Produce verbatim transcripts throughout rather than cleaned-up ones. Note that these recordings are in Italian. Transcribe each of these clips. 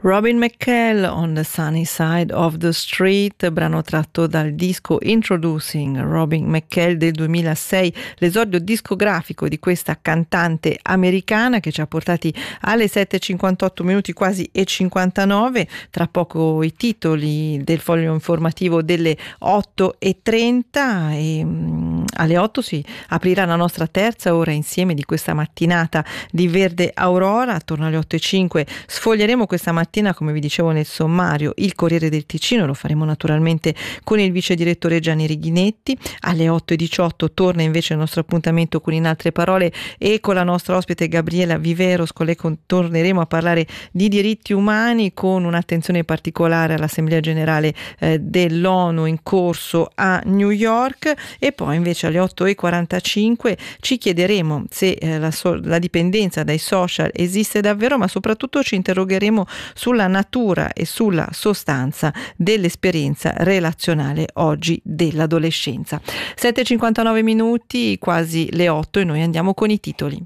Robin McCall, On the Sunny Side of the Street, brano tratto dal disco Introducing Robin McCall del duemilasei, l'esordio discografico di questa cantante americana che ci ha portati alle sette e cinquantotto minuti quasi e cinquantanove. Tra poco i titoli del foglio informativo delle otto e trenta e um, alle otto si aprirà la nostra terza ora insieme di questa mattinata di Verde Aurora. Attorno alle otto e cinque sfoglieremo questa mattina, come vi dicevo nel sommario, il Corriere del Ticino. Lo faremo naturalmente con il vice direttore Gianni Righinetti. Alle otto e diciotto torna invece il nostro appuntamento con In Altre Parole e con la nostra ospite Gabriela Viveros, con lei torneremo a parlare di diritti umani con un'attenzione particolare all'Assemblea Generale eh, dell'ONU in corso a New York. E poi invece alle otto e quarantacinque ci chiederemo se eh, la, so- la dipendenza dai social esiste davvero, ma soprattutto ci interrogheremo sulla natura e sulla sostanza dell'esperienza relazionale oggi dell'adolescenza. sette e cinquantanove minuti, quasi le otto, e noi andiamo con i titoli.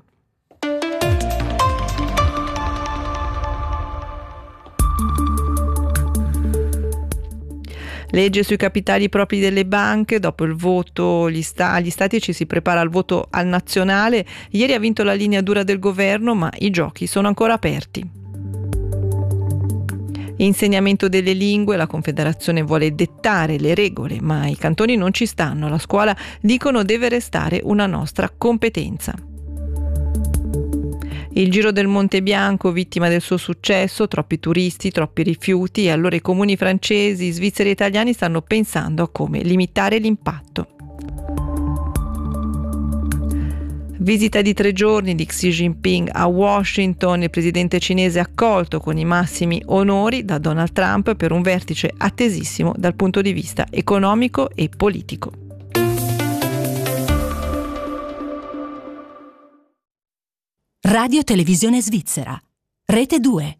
Legge sui capitali propri delle banche, dopo il voto gli sta- agli stati ci si prepara al voto al nazionale. Ieri ha vinto la linea dura del governo, ma i giochi sono ancora aperti. Insegnamento delle lingue, la Confederazione vuole dettare le regole, ma i cantoni non ci stanno. La scuola, dicono, deve restare una nostra competenza. Il Giro del Monte Bianco, vittima del suo successo, troppi turisti, troppi rifiuti, e allora i comuni francesi, svizzeri e italiani stanno pensando a come limitare l'impatto. Visita di tre giorni di Xi Jinping a Washington. Il presidente cinese accolto con i massimi onori da Donald Trump per un vertice attesissimo dal punto di vista economico e politico. Radio Televisione Svizzera, Rete due.